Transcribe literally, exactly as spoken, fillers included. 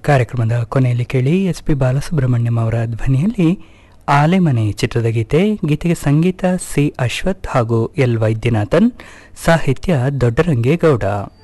ಕಾರ್ಯಕ್ರಮದ ಕೊನೆಯಲ್ಲಿ ಕೇಳಿ ಎಸ್ ಪಿ ಬಾಲಸುಬ್ರಹ್ಮಣ್ಯಂ ಅವರ ಧ್ವನಿಯಲ್ಲಿ ಆಲೆಮನೆ ಚಿತ್ರದ ಗೀತೆ. ಗೀತೆಗೆ ಸಂಗೀತ ಸಿ ಅಶ್ವಥ್ ಹಾಗೂ ಎಲ್ ವೈದ್ಯನಾಥನ್, ಸಾಹಿತ್ಯ ದೊಡ್ಡರಂಗೇಗೌಡ.